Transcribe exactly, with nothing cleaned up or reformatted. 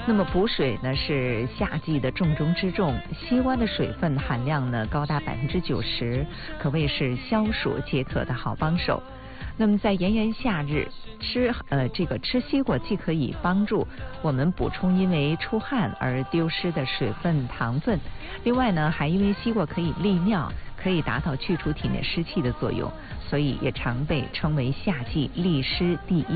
那么补水呢是夏季的重中之重，西瓜的水分含量呢高达百分之九十，可谓是消暑解渴的好帮手。那么在炎炎夏日吃呃这个吃西瓜，既可以帮助我们补充因为出汗而丢失的水分糖分，另外呢还因为西瓜可以利尿，可以达到去除体内湿气的作用，所以也常被称为夏季利湿第一